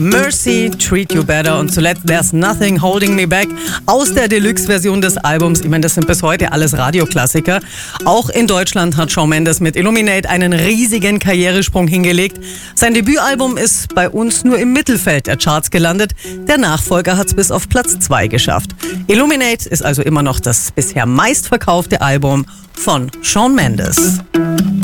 Mercy, Treat You Better und zuletzt There's Nothing Holding Me Back aus der Deluxe-Version des Albums. Ich meine, das sind bis heute alles Radioklassiker. Auch in Deutschland hat Shawn Mendes mit Illuminate einen riesigen Karrieresprung hingelegt. Sein Debütalbum ist bei uns nur im Mittelfeld der Charts gelandet. Der Nachfolger hat es bis auf Platz 2 geschafft. Illuminate ist also immer noch das bisher meistverkaufte Album von Shawn Mendes.